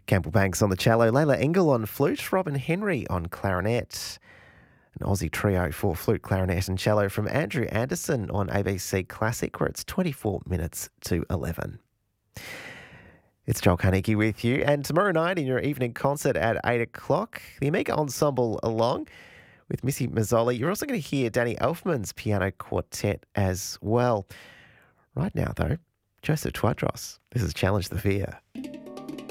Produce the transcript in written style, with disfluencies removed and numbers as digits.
Campbell Banks on the cello, Layla Engel on flute, Robin Henry on clarinet. An Aussie trio for flute, clarinet and cello from Andrew Anderson on ABC Classic, where it's 24 minutes to 11. It's Joel Carnegie with you, and tomorrow night in your evening concert at 8 o'clock, the Amiga Ensemble along with Missy Mazzoli. You're also going to hear Danny Elfman's piano quartet as well. Right now, though, Joseph Twadros. This is Challenge the Fear.